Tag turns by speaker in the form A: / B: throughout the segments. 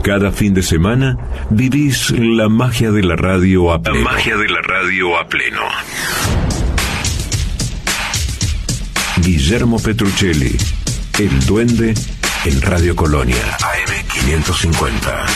A: Cada fin de semana vivís la magia de la radio a pleno. La magia de la radio a pleno. Guillermo Petruccelli, el Duende, en Radio Colonia, AM 550.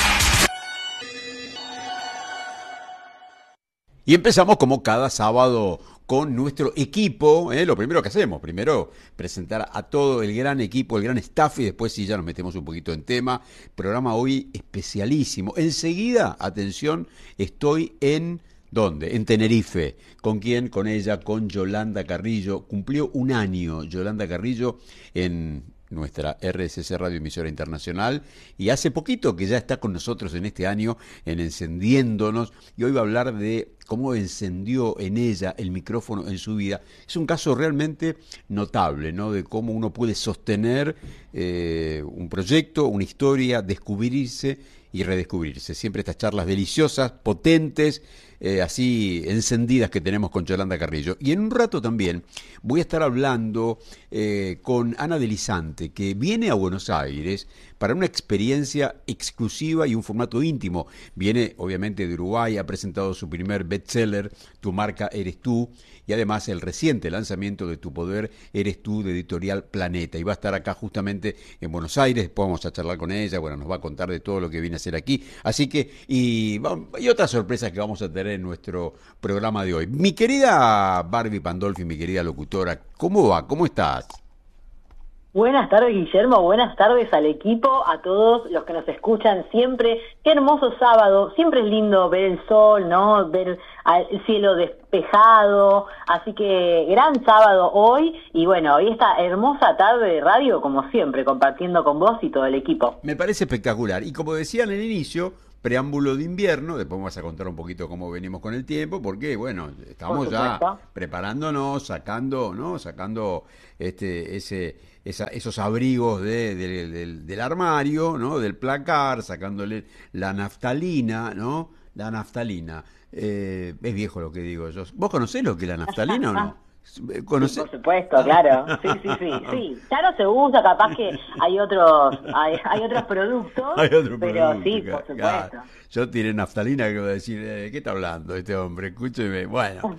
B: Y empezamos como cada sábado con nuestro equipo, lo primero que hacemos, primero presentar a todo el gran equipo, el gran staff, y después sí ya nos metemos un poquito en tema. Programa hoy especialísimo. Enseguida, atención, estoy en... ¿Dónde? En Tenerife. ¿Con quién? Con ella, con Yolanda Carrillo. Cumplió un año Yolanda Carrillo en nuestra RSC Radio Emisora Internacional, y hace poquito que ya está con nosotros en este año en Encendiéndonos, y hoy va a hablar de cómo encendió en ella el micrófono en su vida. Es un caso realmente notable, ¿no? De cómo uno puede sostener un proyecto, una historia, descubrirse y redescubrirse. Siempre estas charlas deliciosas, potentes, así encendidas que tenemos con Yolanda Carrillo. Y en un rato también voy a estar hablando con Ana Delizante, que viene a Buenos Aires para una experiencia exclusiva y un formato íntimo. Viene obviamente de Uruguay, ha presentado su primer bestseller, Tu marca eres tú, y además el reciente lanzamiento de Tu poder eres tú, de Editorial Planeta, y va a estar acá justamente en Buenos Aires. Después vamos a charlar con ella, bueno, nos va a contar de todo lo que viene a hacer aquí, así que, y otras sorpresas que vamos a tener en nuestro programa de hoy. Mi querida Barbie Pandolfi, mi querida locutora, ¿cómo va? ¿Cómo estás?
C: Buenas tardes, Guillermo, buenas tardes al equipo, a todos los que nos escuchan siempre. Qué hermoso sábado, siempre es lindo ver el sol, ¿no? Ver el cielo despejado, así que gran sábado hoy, y bueno, hoy esta hermosa tarde de radio, como siempre, compartiendo con vos y todo el equipo.
B: Me parece espectacular, y como decía en el inicio, preámbulo de invierno, después vamos a contar un poquito cómo venimos con el tiempo, porque bueno, estamos ya preparándonos, sacando esos abrigos del armario, ¿no? Del placar, sacándole la naftalina, ¿no? La naftalina. Es viejo lo que digo yo. ¿Vos conocés lo que es la naftalina o no?
C: ¿Conocés? Sí, por supuesto, claro. Sí. Ya no se usa, capaz que hay otros productos, pero sí, por supuesto. Claro.
B: Yo tiré naftalina, que voy a decir, ¿qué está hablando este hombre? Escúcheme. Bueno,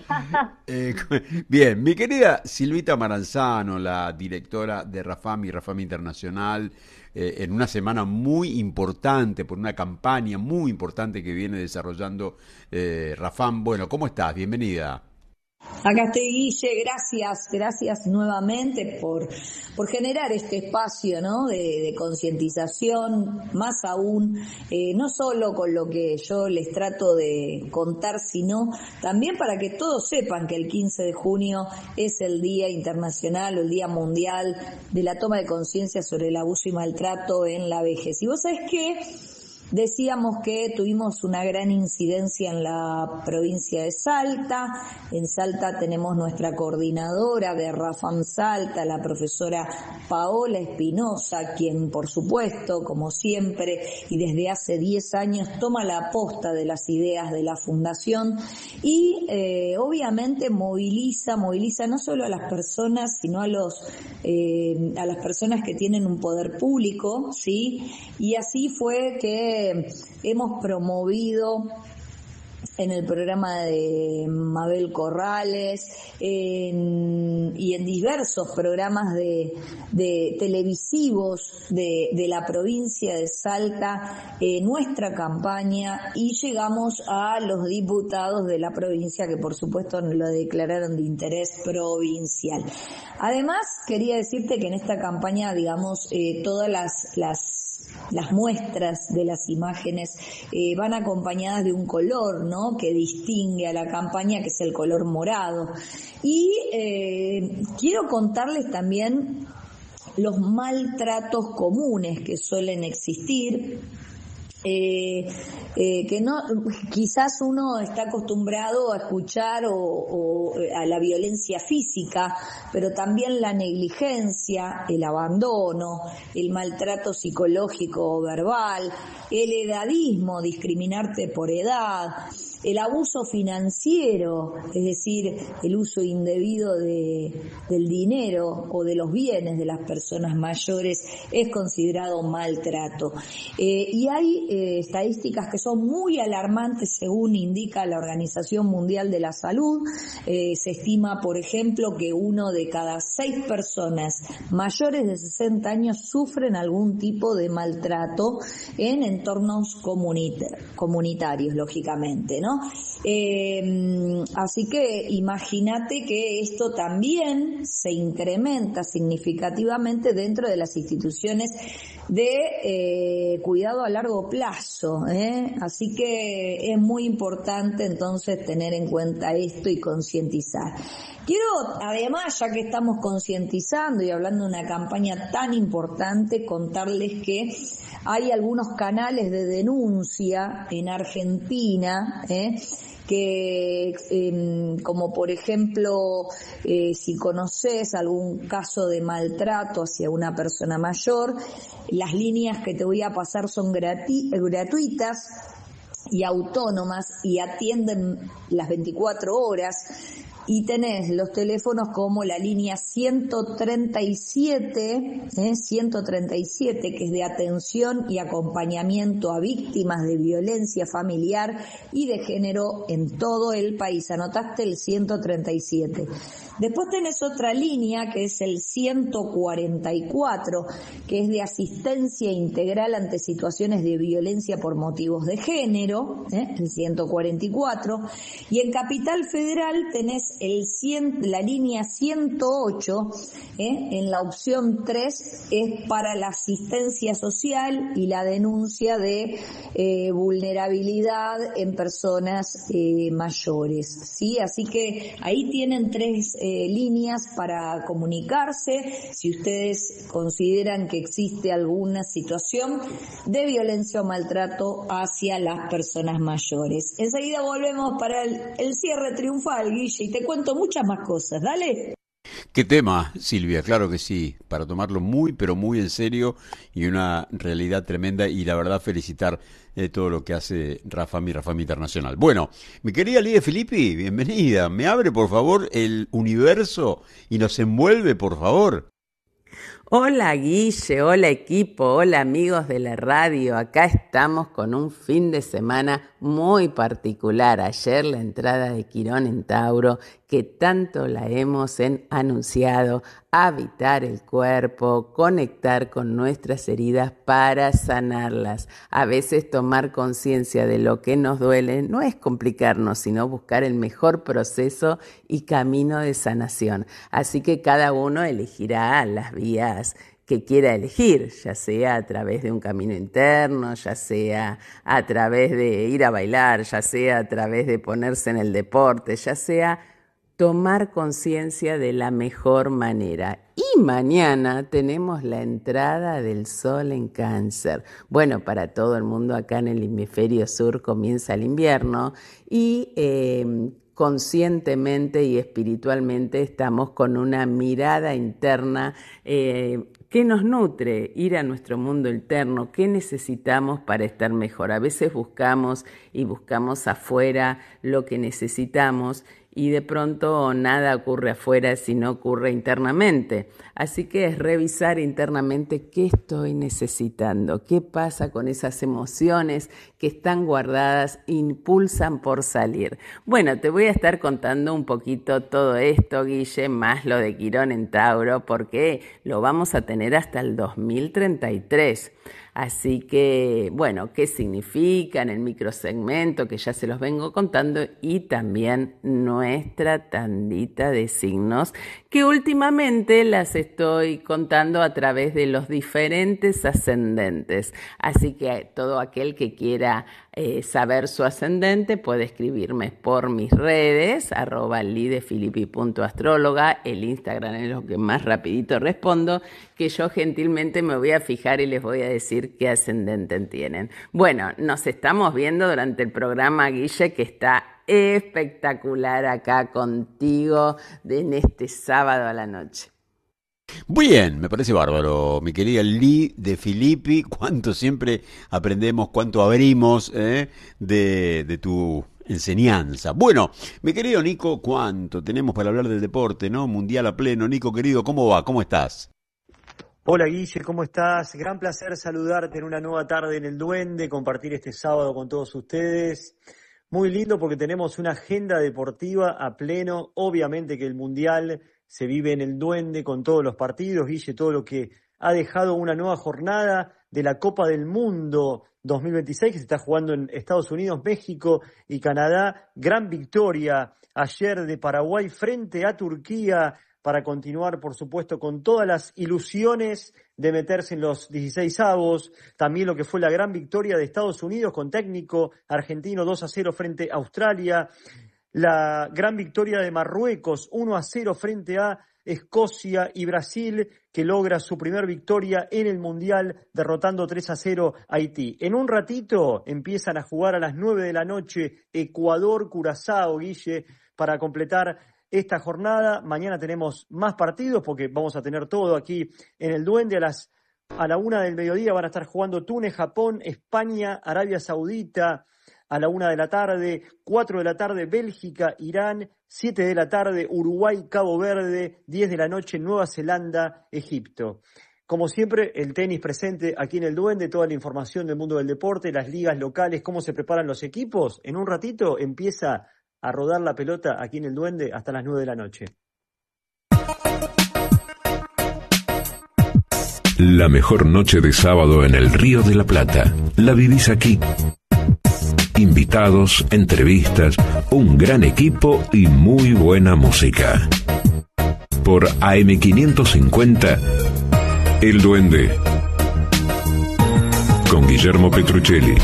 B: bien, mi querida Silvita Maranzano, la directora de Rafam y Rafam Internacional, en una semana muy importante, por una campaña muy importante que viene desarrollando Rafam. Bueno, ¿cómo estás? Bienvenida.
D: Acá estoy, Guille, gracias nuevamente por generar este espacio, ¿no? de concientización, más aún, no solo con lo que yo les trato de contar, sino también para que todos sepan que el 15 de junio es el Día Internacional o el Día Mundial de la toma de conciencia sobre el abuso y maltrato en la vejez. Y vos sabés que decíamos que tuvimos una gran incidencia en la provincia de Salta. En Salta tenemos nuestra coordinadora de Rafam Salta, la profesora Paola Espinosa, quien por supuesto, como siempre y desde hace 10 años, toma la posta de las ideas de la fundación y obviamente moviliza no solo a las personas, sino a las personas que tienen un poder público, ¿sí? Y así fue que hemos promovido en el programa de Mabel Corrales y en diversos programas de televisivos de la provincia de Salta nuestra campaña, y llegamos a los diputados de la provincia, que por supuesto lo declararon de interés provincial. Además, quería decirte que en esta campaña, digamos, todas las muestras de las imágenes van acompañadas de un color, ¿no?, que distingue a la campaña, que es el color morado. Y quiero contarles también los maltratos comunes que suelen existir, que no, quizás uno está acostumbrado a escuchar o a la violencia física, pero también la negligencia, el abandono, el maltrato psicológico o verbal, el edadismo, discriminarte por edad, el abuso financiero, es decir, el uso indebido del dinero o de los bienes de las personas mayores, es considerado maltrato. Y hay estadísticas que son muy alarmantes según indica la Organización Mundial de la Salud. Se estima, por ejemplo, que 1 de cada 6 personas mayores de 60 años sufren algún tipo de maltrato en entornos comunitarios, lógicamente, ¿no? Así que imagínate que esto también se incrementa significativamente dentro de las instituciones de cuidado a largo plazo, Así que es muy importante entonces tener en cuenta esto y concientizar. Quiero, además, ya que estamos concientizando y hablando de una campaña tan importante, contarles que hay algunos canales de denuncia en Argentina, que como por ejemplo si conoces algún caso de maltrato hacia una persona mayor, las líneas que te voy a pasar son gratuitas y autónomas y atienden las 24 horas. Y tenés los teléfonos como la línea 137, que es de atención y acompañamiento a víctimas de violencia familiar y de género en todo el país. Anotaste el 137. Después tenés otra línea que es el 144, que es de asistencia integral ante situaciones de violencia por motivos de género, el 144. Y en Capital Federal tenés la línea 108, en la opción 3 es para la asistencia social y la denuncia de vulnerabilidad en personas mayores, ¿sí? Así que ahí tienen 3 líneas para comunicarse si ustedes consideran que existe alguna situación de violencia o maltrato hacia las personas mayores. Enseguida volvemos para el cierre triunfal, Guille, y te cuento muchas más cosas. Dale.
B: ¿Qué tema, Silvia? Claro que sí, para tomarlo muy, pero muy en serio y una realidad tremenda, y la verdad felicitar todo lo que hace Rafami Internacional. Bueno, mi querida Lide Filippi, bienvenida. ¿Me abre, por favor, el universo y nos envuelve, por favor?
E: Hola Guille, hola equipo, hola amigos de la radio. Acá estamos con un fin de semana muy particular. Ayer la entrada de Quirón en Tauro, que tanto la hemos anunciado, habitar el cuerpo, conectar con nuestras heridas para sanarlas. A veces tomar conciencia de lo que nos duele no es complicarnos, sino buscar el mejor proceso y camino de sanación. Así que cada uno elegirá las vías que quiera elegir, ya sea a través de un camino interno, ya sea a través de ir a bailar, ya sea a través de ponerse en el deporte, ya sea tomar conciencia de la mejor manera. Y mañana tenemos la entrada del sol en Cáncer. Bueno, para todo el mundo acá en el hemisferio sur comienza el invierno y conscientemente y espiritualmente estamos con una mirada interna que nos nutre, ir a nuestro mundo interno, qué necesitamos para estar mejor. A veces buscamos afuera lo que necesitamos y de pronto nada ocurre afuera si no ocurre internamente. Así que es revisar internamente qué estoy necesitando, qué pasa con esas emociones que están guardadas, impulsan por salir. Bueno, te voy a estar contando un poquito todo esto, Guille, más lo de Quirón en Tauro, porque lo vamos a tener hasta el 2033. Así que, bueno, qué significa en el microsegmento que ya se los vengo contando y también nuestra tandita de signos que últimamente las estoy contando a través de los diferentes ascendentes. Así que todo aquel que quiera saber su ascendente puede escribirme por mis redes, @lidefilippi.astróloga, el Instagram es lo que más rapidito respondo, que yo gentilmente me voy a fijar y les voy a decir qué ascendente tienen. Bueno, nos estamos viendo durante el programa, Guille, que está espectacular acá contigo en este sábado a la noche.
B: Bien, me parece bárbaro, mi querida Lide Filippi, cuánto siempre aprendemos, cuánto abrimos de tu enseñanza. Bueno, mi querido Nico, cuánto tenemos para hablar del deporte, ¿no? Mundial a pleno. Nico, querido, ¿cómo va? ¿Cómo estás?
F: Hola Guille, ¿cómo estás? Gran placer saludarte en una nueva tarde en el Duende, compartir este sábado con todos ustedes. Muy lindo porque tenemos una agenda deportiva a pleno. Obviamente que el Mundial se vive en el Duende con todos los partidos, Guille, todo lo que ha dejado una nueva jornada de la Copa del Mundo 2026 que se está jugando en Estados Unidos, México y Canadá. Gran victoria ayer de Paraguay frente a Turquía, para continuar, por supuesto, con todas las ilusiones de meterse en los 16avos. También lo que fue la gran victoria de Estados Unidos con técnico argentino 2-0 frente a Australia. La gran victoria de Marruecos 1-0 frente a Escocia, y Brasil, que logra su primer victoria en el Mundial derrotando 3-0 a Haití. En un ratito empiezan a jugar a las 9 de la noche Ecuador-Curazao, Guille, para completar esta jornada. Mañana tenemos más partidos porque vamos a tener todo aquí en el Duende. A la 1 del mediodía van a estar jugando Túnez, Japón, España, Arabia Saudita. A la 1 de la tarde, 4 de la tarde, Bélgica, Irán, 7 de la tarde, Uruguay, Cabo Verde, 10 de la noche, Nueva Zelanda, Egipto. Como siempre, el tenis presente aquí en el Duende, toda la información del mundo del deporte, las ligas locales, cómo se preparan los equipos. En un ratito empieza a rodar la pelota aquí en el Duende hasta las 9 de la noche.
A: La mejor noche de sábado en el Río de la Plata la vivís aquí. Invitados, entrevistas, un gran equipo y muy buena música. Por AM550, El Duende, con Guillermo Petruccelli.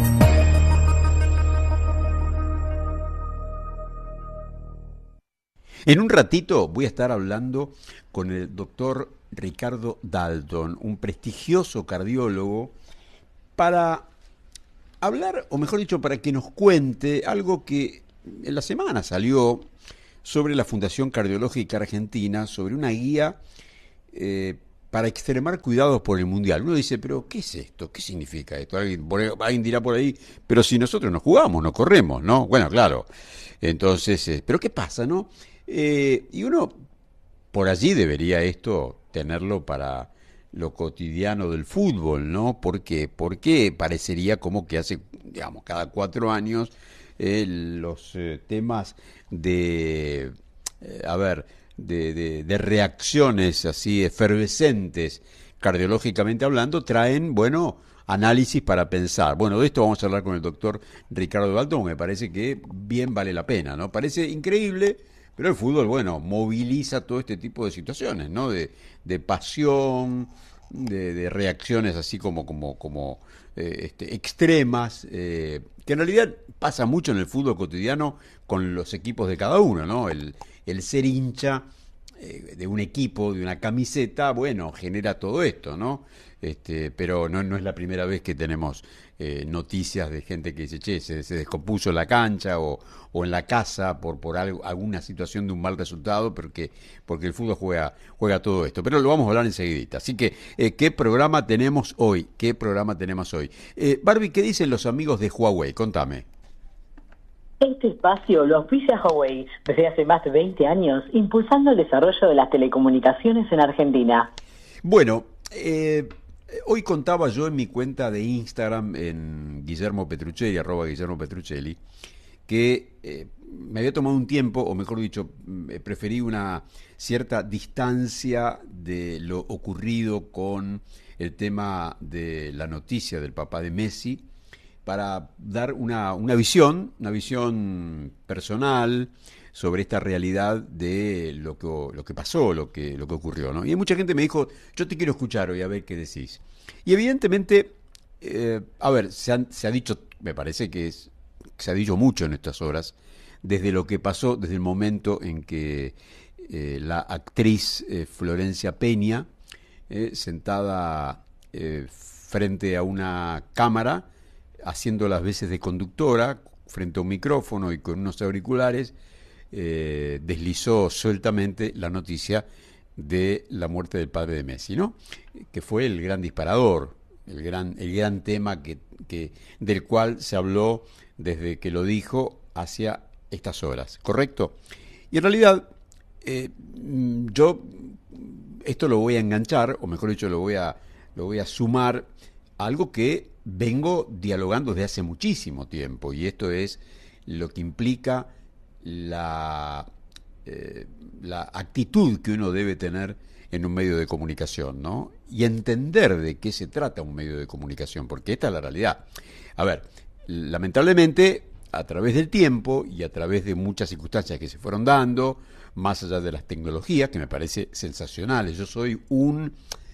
B: En un ratito voy a estar hablando con el doctor Ricardo Dalton, un prestigioso cardiólogo, para hablar, o mejor dicho, para que nos cuente algo que en la semana salió sobre la Fundación Cardiológica Argentina, sobre una guía para extremar cuidados por el Mundial. Uno dice, pero ¿qué es esto? ¿Qué significa esto? Alguien dirá por ahí, pero si nosotros no jugamos, no corremos, ¿no? Bueno, claro. Entonces, ¿pero qué pasa, no? Y uno, por allí debería esto tenerlo para lo cotidiano del fútbol, ¿no? ¿Por qué? Porque parecería como que hace, digamos, cada 4 años los temas de, de reacciones así efervescentes, cardiológicamente hablando, traen, bueno, análisis para pensar. Bueno, de esto vamos a hablar con el doctor Ricardo Dalton, me parece que bien vale la pena, ¿no? Parece increíble, pero el fútbol, bueno, moviliza todo este tipo de situaciones, ¿no? De pasión, de reacciones así como extremas, que en realidad pasa mucho en el fútbol cotidiano con los equipos de cada uno, ¿no? El ser hincha de un equipo, de una camiseta, bueno, genera todo esto, ¿no? Pero no es la primera vez que tenemos noticias de gente que dice, che, se descompuso la cancha o en la casa por alguna situación de un mal resultado, porque el fútbol juega todo esto. Pero lo vamos a hablar enseguidita. Así que, ¿qué programa tenemos hoy? Barbie, ¿qué dicen los amigos de Huawei? Contame.
C: Este espacio lo auspicia Huawei desde hace más de 20 años, impulsando el desarrollo de las telecomunicaciones en Argentina.
B: Bueno, hoy contaba yo en mi cuenta de Instagram, en Guillermo Petruccelli, @GuillermoPetruccelli, que me había tomado un tiempo, o mejor dicho, preferí una cierta distancia de lo ocurrido con el tema de la noticia del papá de Messi, para dar una visión personal sobre esta realidad de lo que pasó, lo que ocurrió, ¿no? Y mucha gente me dijo, yo te quiero escuchar hoy, a ver qué decís. Y evidentemente, se ha dicho, me parece que se ha dicho mucho en estas horas, desde lo que pasó, desde el momento en que la actriz Florencia Peña, sentada frente a una cámara, haciendo las veces de conductora, frente a un micrófono y con unos auriculares, deslizó sueltamente la noticia de la muerte del padre de Messi, ¿no? Que fue el gran disparador, el gran tema del cual se habló desde que lo dijo hacia estas horas, ¿correcto? Y en realidad yo esto lo voy a enganchar, o mejor dicho, lo voy a sumar a algo que vengo dialogando desde hace muchísimo tiempo, y esto es lo que implica la actitud que uno debe tener en un medio de comunicación, ¿no? Y entender de qué se trata un medio de comunicación, porque esta es la realidad. A ver, lamentablemente, a través del tiempo y a través de muchas circunstancias que se fueron dando, más allá de las tecnologías, que me parece sensacionales. Yo soy un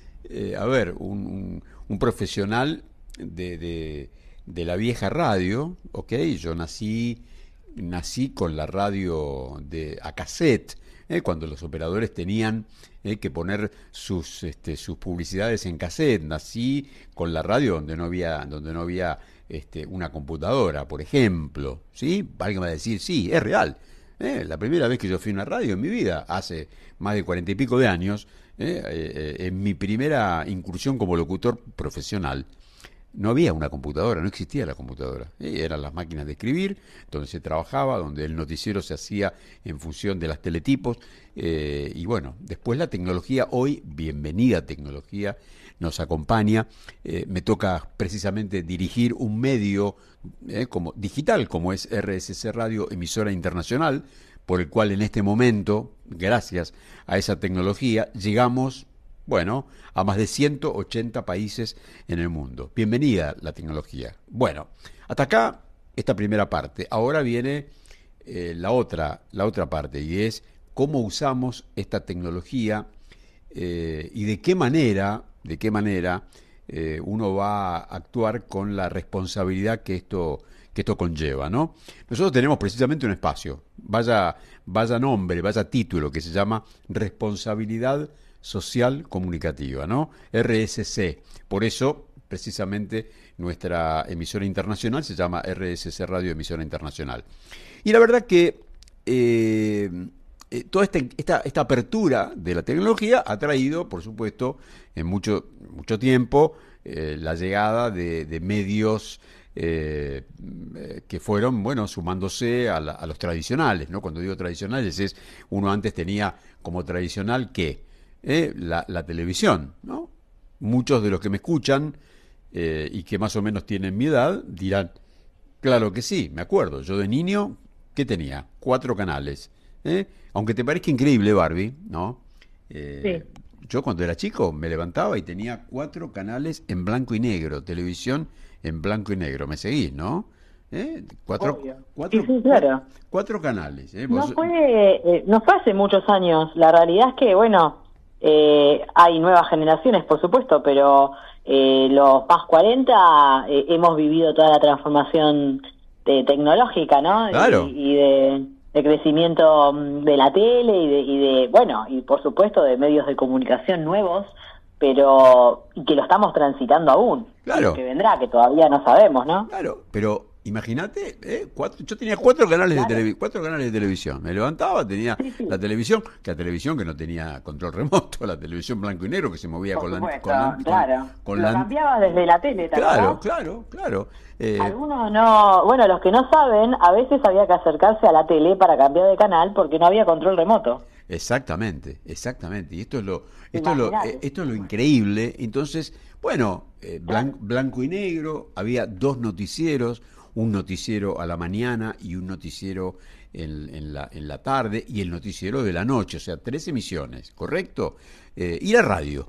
B: profesional de la vieja radio, ¿ok? Yo nací con la radio a cassette, cuando los operadores tenían que poner sus publicidades en cassette. Nací con la radio donde no había una computadora, por ejemplo, ¿sí? Alguien va a decir, sí, es real. La primera vez que yo fui a una radio en mi vida, hace más de 40 y pico de años, en mi primera incursión como locutor profesional, no había una computadora, no existía la computadora. Eran las máquinas de escribir, donde se trabajaba, donde el noticiero se hacía en función de las teletipos. Y bueno, después la tecnología, hoy, bienvenida tecnología, nos acompaña. Me toca precisamente dirigir un medio como digital, como es RSC Radio, emisora internacional, por el cual en este momento, gracias a esa tecnología, llegamos, bueno, a más de 180 países en el mundo. Bienvenida la tecnología. Bueno, hasta acá esta primera parte. Ahora viene la otra parte, y es cómo usamos esta tecnología y de qué manera uno va a actuar con la responsabilidad que esto conlleva, ¿no? Nosotros tenemos precisamente un espacio, vaya nombre, vaya título, que se llama Responsabilidad Social Comunicativa, ¿no? RSC. Por eso, precisamente, nuestra emisora internacional se llama RSC Radio Emisora Internacional. Y la verdad que toda esta apertura de la tecnología ha traído, por supuesto, en mucho tiempo, la llegada de medios que fueron, bueno, sumándose a los tradicionales, ¿no? Cuando digo tradicionales, uno antes tenía como tradicional la televisión, ¿no? Muchos de los que me escuchan y que más o menos tienen mi edad dirán, claro que sí, me acuerdo, yo de niño, ¿qué tenía? 4 canales, aunque te parezca increíble, Barbie, ¿no?
C: Sí.
B: Yo cuando era chico me levantaba y tenía 4 canales en blanco y negro, televisión en blanco y negro, ¿me seguís, no? Cuatro,
C: sí, claro.
B: 4 canales.
C: No fue hace muchos años, la realidad es que, bueno, hay nuevas generaciones, por supuesto, pero los más 40 hemos vivido toda la transformación tecnológica, ¿no?
B: Claro.
C: Y de crecimiento de la tele y por supuesto de medios de comunicación nuevos, pero y que lo estamos transitando aún.
B: Claro.
C: Que vendrá, que todavía no sabemos, ¿no?
B: Claro, pero imagínate, yo tenía 4 canales de 4 canales de televisión. Me levantaba, tenía la televisión que no tenía control remoto, la televisión blanco y negro que se movía
C: Por
B: con
C: supuesto,
B: la
C: lo cambiabas desde la tele, ¿te acordás?
B: Claro.
C: Algunos no, bueno, los que no saben, a veces había que acercarse a la tele para cambiar de canal porque no había control remoto.
B: Exactamente. Y esto es lo increíble. Entonces, bueno, blanco y negro, había 2 noticieros, un noticiero a la mañana y un noticiero en la tarde, y el noticiero de la noche, o sea, 3 emisiones, ¿correcto? Y la radio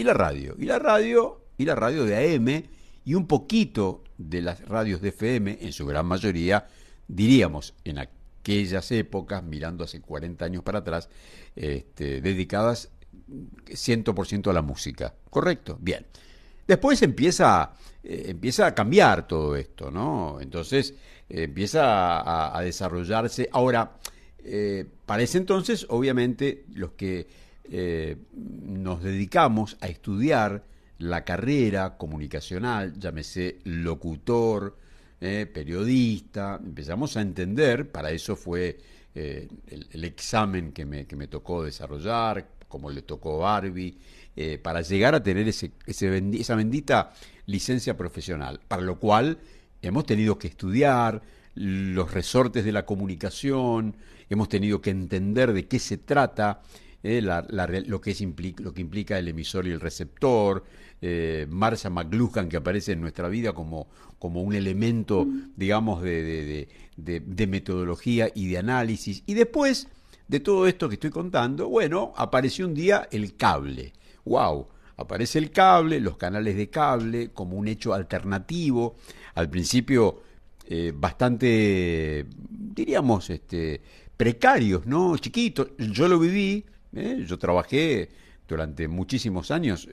B: de AM, y un poquito de las radios de FM, en su gran mayoría, diríamos, en aquellas épocas, mirando hace 40 años para atrás, dedicadas 100% a la música, ¿correcto? Bien. Después empieza a cambiar todo esto, ¿no? Entonces empieza a desarrollarse. Ahora, para ese entonces, obviamente, los que nos dedicamos a estudiar la carrera comunicacional, llámese locutor, periodista, empezamos a entender, para eso fue el examen que me tocó desarrollar, como le tocó a Barbie, para llegar a tener esa bendita licencia profesional, para lo cual hemos tenido que estudiar los resortes de la comunicación, hemos tenido que entender de qué se trata lo que lo que implica el emisor y el receptor, Marshall McLuhan, que aparece en nuestra vida como un elemento, digamos, de metodología y de análisis. Y después de todo esto que estoy contando, bueno, apareció un día el cable. ¡Wow! Aparece el cable, los canales de cable, como un hecho alternativo. Al principio, bastante, diríamos, precarios, ¿no? Chiquitos. Yo lo viví, yo trabajé durante muchísimos años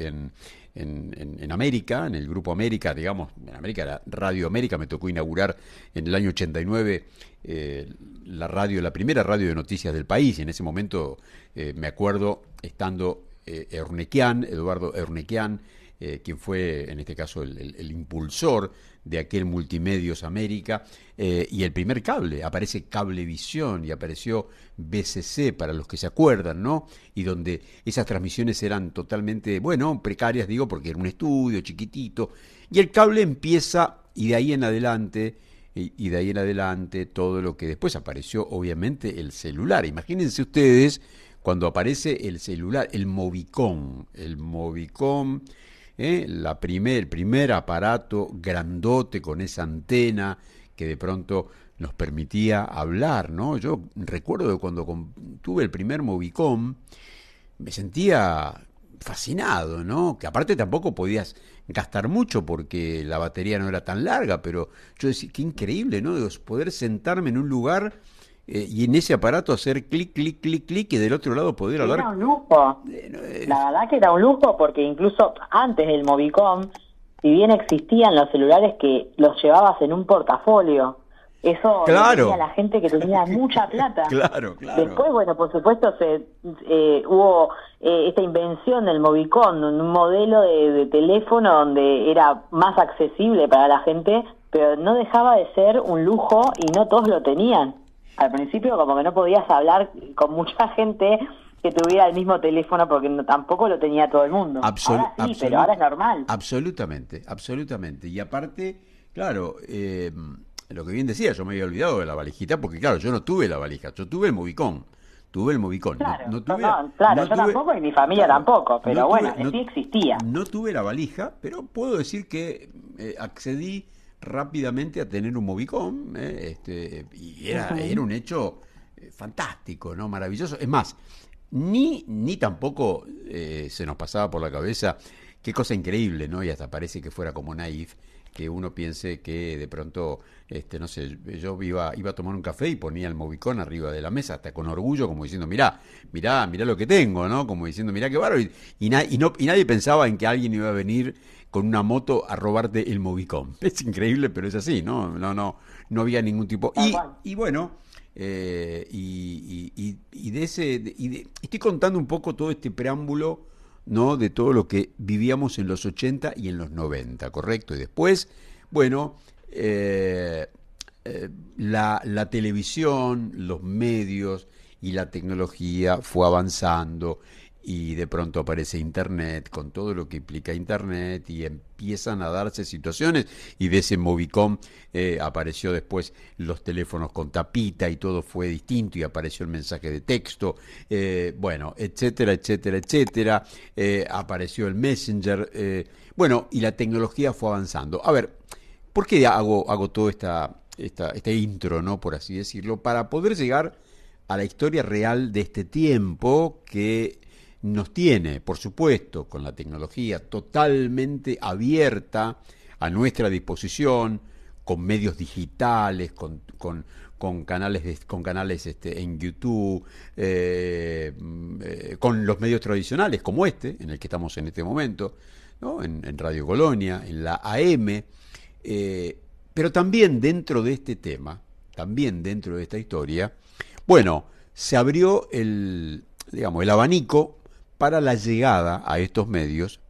B: en América, en el Grupo América, digamos, en América era Radio América, me tocó inaugurar en el año 89 la primera radio de noticias del país, y en ese momento me acuerdo estando Eduardo Ernequian, quien fue en este caso el impulsor de aquel Multimedios América, y el primer cable, aparece Cablevisión y apareció BCC, para los que se acuerdan, ¿no? Y donde esas transmisiones eran totalmente, bueno, precarias, digo, porque era un estudio chiquitito, y el cable empieza, y de ahí en adelante todo lo que después apareció, obviamente, el celular. Imagínense ustedes cuando aparece el celular, el Movicom, el primer aparato grandote con esa antena que de pronto nos permitía hablar, ¿no? Yo recuerdo que cuando tuve el primer Movicom me sentía fascinado, ¿no? Que aparte tampoco podías gastar mucho porque la batería no era tan larga, pero yo decía, qué increíble, ¿no? De poder sentarme en un lugar y en ese aparato hacer clic, clic, clic, clic, y del otro lado poder hablar.
C: Era un lujo. La verdad que era un lujo, porque incluso antes del Movicom, si bien existían los celulares que los llevabas en un portafolio, eso
B: claro.
C: Lo tenía la gente que tenía mucha plata.
B: Claro.
C: Después, bueno, por supuesto, hubo esta invención del Movicom, un modelo de teléfono donde era más accesible para la gente, pero no dejaba de ser un lujo y no todos lo tenían. Al principio como que no podías hablar con mucha gente que tuviera el mismo teléfono, porque tampoco lo tenía todo el mundo. Ahora sí, pero ahora es normal.
B: Absolutamente. Y aparte, claro, lo que bien decía, yo me había olvidado de la valijita, porque claro, yo no tuve la valija, yo tuve el Movicom.
C: Claro,
B: yo
C: tampoco, y mi familia tampoco, pero sí existía.
B: No tuve la valija, pero puedo decir que accedí rápidamente a tener un Movicom, y era un hecho fantástico, ¿no? Maravilloso. Es más, ni tampoco se nos pasaba por la cabeza, qué cosa increíble, ¿no? Y hasta parece que fuera como naif, que uno piense que de pronto, no sé, yo iba a tomar un café y ponía el Movicom arriba de la mesa, hasta con orgullo, como diciendo, mirá lo que tengo, ¿no? Como diciendo, mirá qué bárbaro, y nadie pensaba en que alguien iba a venir con una moto a robarte el Movicom. Es increíble, pero es así, ¿no? No había ningún tipo. Y bueno, estoy contando un poco todo este preámbulo, ¿no? De todo lo que vivíamos en los 80 y en los 90, ¿correcto? Y después, bueno, la televisión, los medios y la tecnología fue avanzando, y de pronto aparece Internet, con todo lo que implica Internet, y empiezan a darse situaciones, y de ese Movicom apareció después los teléfonos con tapita, y todo fue distinto, y apareció el mensaje de texto, bueno, etcétera, apareció el Messenger, bueno, y la tecnología fue avanzando. A ver, ¿por qué hago todo este intro, ¿no? Por así decirlo, para poder llegar a la historia real de este tiempo que nos tiene, por supuesto, con la tecnología totalmente abierta a nuestra disposición, con medios digitales, con canales en YouTube, con los medios tradicionales como en el que estamos en este momento, ¿no? En Radio Colonia, en la AM, pero también dentro de este tema, también dentro de esta historia, bueno, se abrió el abanico para la llegada a estos medios,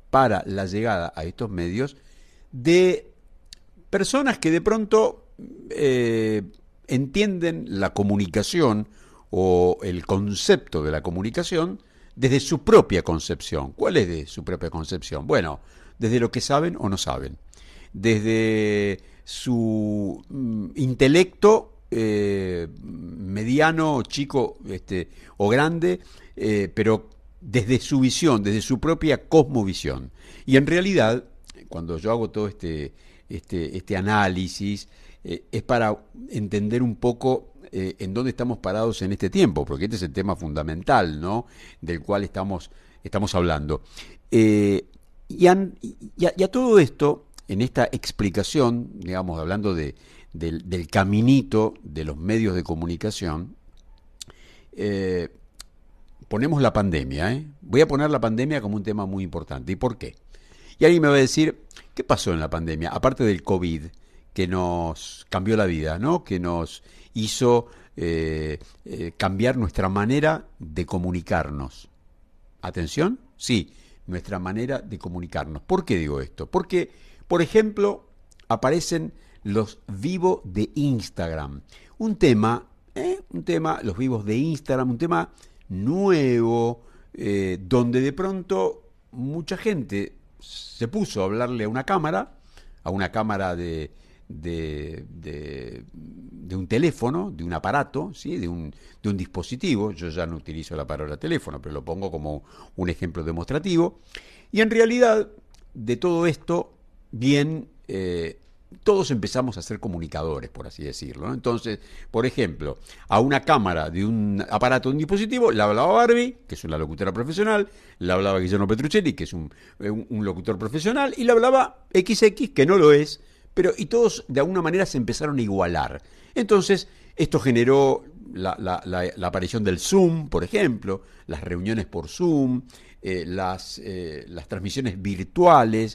B: de personas que de pronto entienden la comunicación o el concepto de la comunicación desde su propia concepción. ¿Cuál es de su propia concepción? Bueno, desde lo que saben o no saben, desde su intelecto mediano, chico, o grande, pero desde su visión, desde su propia cosmovisión. Y en realidad, cuando yo hago todo este análisis, es para entender un poco en dónde estamos parados en este tiempo, porque este es el tema fundamental, ¿no?, del cual estamos hablando. Y a todo esto, en esta explicación, digamos, hablando del caminito de los medios de comunicación, ponemos la pandemia. Voy a poner la pandemia como un tema muy importante. ¿Y por qué? Y alguien me va a decir, ¿qué pasó en la pandemia? Aparte del COVID, que nos cambió la vida, ¿no?, que nos hizo cambiar nuestra manera de comunicarnos. ¿Atención? Sí, nuestra manera de comunicarnos. ¿Por qué digo esto? Porque, por ejemplo, aparecen los vivos de Instagram. Un tema, los vivos de Instagram, un tema nuevo, donde de pronto mucha gente se puso a hablarle a una cámara de un teléfono, de un aparato, ¿sí?, de un dispositivo. Yo ya no utilizo la palabra teléfono, pero lo pongo como un ejemplo demostrativo. Y en realidad, de todo esto, bien, todos empezamos a ser comunicadores, por así decirlo, ¿no? Entonces, por ejemplo, a una cámara de un aparato, de un dispositivo, la hablaba Barbie, que es una locutora profesional, la hablaba Guillermo Petruccelli, que es un locutor profesional, y la hablaba XX, que no lo es, y todos de alguna manera se empezaron a igualar. Entonces, esto generó la aparición del Zoom, por ejemplo, las reuniones por Zoom, las transmisiones virtuales,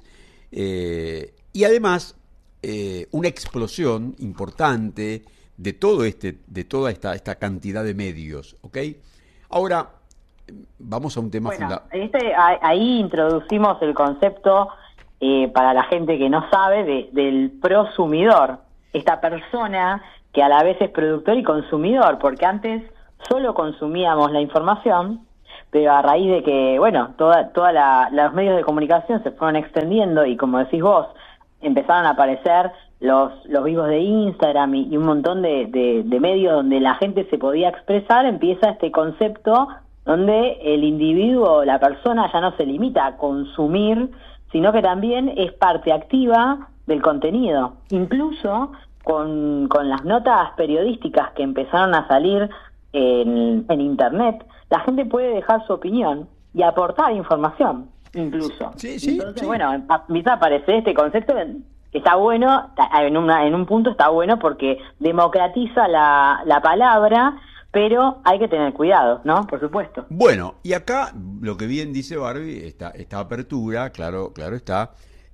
B: y además una explosión importante de toda esta cantidad de medios, ¿ok? Ahora, vamos a un tema fundamental.
C: Ahí introducimos el concepto, para la gente que no sabe, del prosumidor. Esta persona que a la vez es productor y consumidor, porque antes solo consumíamos la información, pero a raíz de que, los medios de comunicación se fueron extendiendo y, como decís vos, empezaron a aparecer los vivos de Instagram y un montón de medios donde la gente se podía expresar, empieza este concepto donde el individuo, la persona, ya no se limita a consumir, sino que también es parte activa del contenido. Incluso con las notas periodísticas que empezaron a salir en Internet, la gente puede dejar su opinión y aportar información, incluso.
B: Sí,
C: Entonces,
B: sí.
C: Empieza a aparecer este concepto que está bueno, en un punto está bueno porque democratiza la palabra, pero hay que tener cuidado, ¿no? Por supuesto.
B: Bueno, y acá lo que bien dice Barbie, esta apertura, claro está,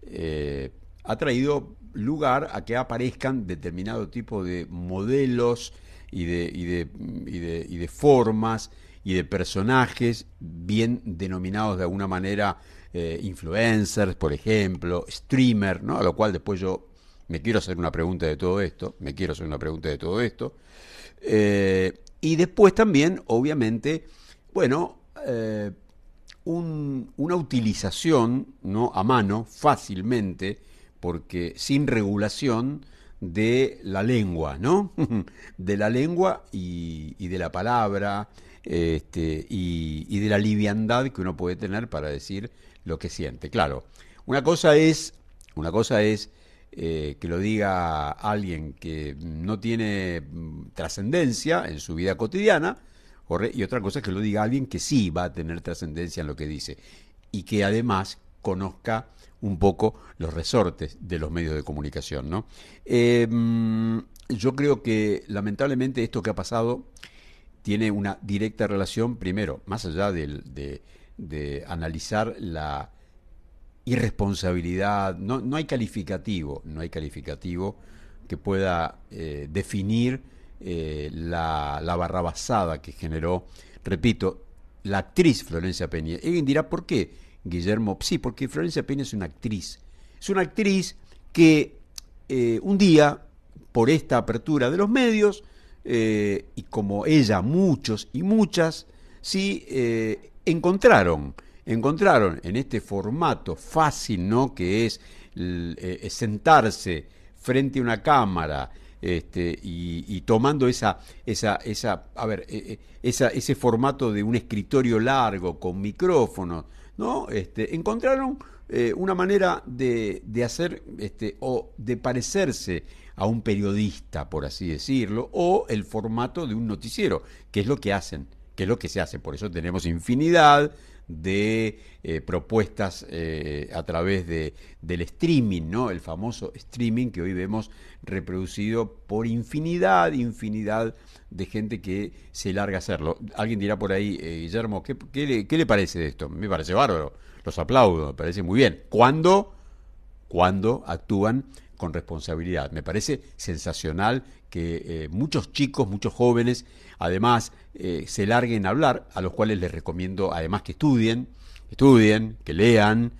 B: ha traído lugar a que aparezcan determinado tipo de modelos y de formas y de personajes bien denominados de alguna manera influencers, por ejemplo, streamer, ¿no? A lo cual después yo me quiero hacer una pregunta de todo esto, y después también, obviamente, una utilización, ¿no?, a mano, fácilmente, porque sin regulación, de la lengua, ¿no? De la lengua y de la palabra, y de la liviandad que uno puede tener para decir lo que siente. Claro, una cosa es que lo diga alguien que no tiene trascendencia en su vida cotidiana, y otra cosa es que lo diga alguien que sí va a tener trascendencia en lo que dice y que además conozca un poco los resortes de los medios de comunicación, ¿no? Yo creo que lamentablemente esto que ha pasado tiene una directa relación, primero, más allá de analizar la irresponsabilidad, no hay calificativo que pueda definir la barrabasada que generó, repito, la actriz Florencia Peña. Alguien dirá, ¿por qué, Guillermo? Sí, porque Florencia Peña es una actriz. Es una actriz que un día, por esta apertura de los medios, y como ella, muchos y muchas, sí, encontraron en este formato fácil, ¿no?, que es sentarse frente a una cámara, y tomando ese formato de un escritorio largo con micrófonos, ¿no? Encontraron una manera de hacer o de parecerse a un periodista, por así decirlo, o el formato de un noticiero, que es lo que hacen, que es lo que se hace. Por eso tenemos infinidad de propuestas a través del streaming, ¿no? El famoso streaming que hoy vemos reproducido por infinidad de gente que se larga a hacerlo. Alguien dirá por ahí, Guillermo, ¿qué le parece de esto? Me parece bárbaro, los aplaudo, me parece muy bien. ¿Cuándo actúan con responsabilidad? Me parece sensacional que muchos chicos, muchos jóvenes, además, se larguen a hablar, a los cuales les recomiendo además que estudien, que lean,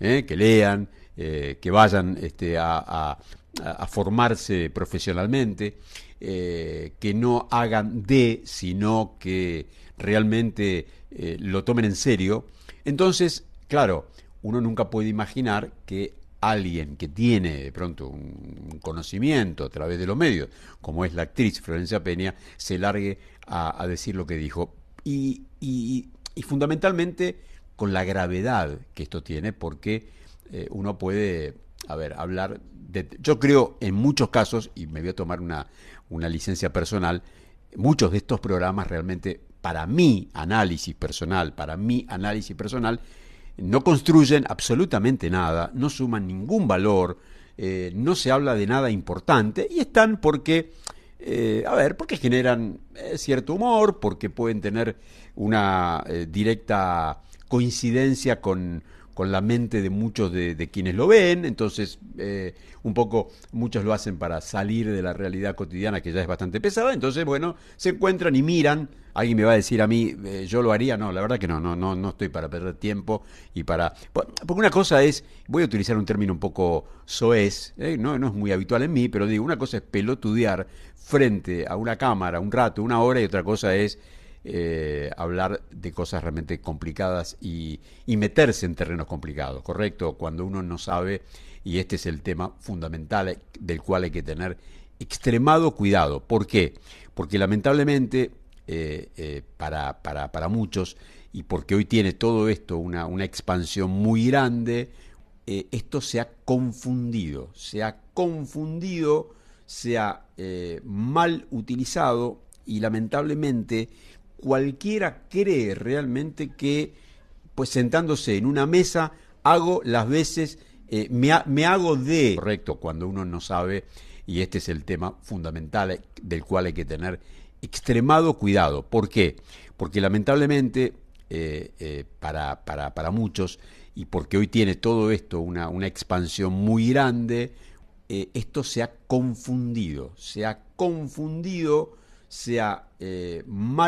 B: que vayan a formarse profesionalmente, que no hagan sino que realmente lo tomen en serio. Entonces, claro, uno nunca puede imaginar que alguien que tiene de pronto un conocimiento a través de los medios, como es la actriz Florencia Peña, se largue a decir lo que dijo. Y fundamentalmente con la gravedad que esto tiene, porque uno puede, hablar de... Yo creo en muchos casos, y me voy a tomar una licencia personal, muchos de estos programas realmente, para mi análisis personal, no construyen absolutamente nada, no suman ningún valor, no se habla de nada importante, y están porque generan cierto humor, porque pueden tener una directa coincidencia con la mente de muchos de quienes lo ven. Entonces un poco muchos lo hacen para salir de la realidad cotidiana, que ya es bastante pesada. Entonces, bueno, se encuentran y miran. Alguien me va a decir a mí, yo lo haría. No, la verdad que no estoy para perder tiempo porque una cosa es, voy a utilizar un término un poco soez, no es muy habitual en mí, pero digo, una cosa es pelotudear frente a una cámara un rato, una hora, y otra cosa es hablar de cosas realmente complicadas y meterse en terrenos complicados, ¿correcto? Cuando uno no sabe, y este es el tema fundamental del cual hay que tener extremado cuidado. ¿Por qué? Porque lamentablemente para muchos, y porque hoy tiene todo esto una expansión muy grande, esto se ha confundido, se ha mal utilizado, y lamentablemente cualquiera cree realmente que, pues sentándose en una mesa, hago las veces, me hago de... Correcto, cuando uno no sabe, y este es el tema fundamental del cual hay que tener extremado cuidado. ¿Por qué? Porque lamentablemente para muchos, y porque hoy tiene todo esto una expansión muy grande, esto se ha confundido, se ha mal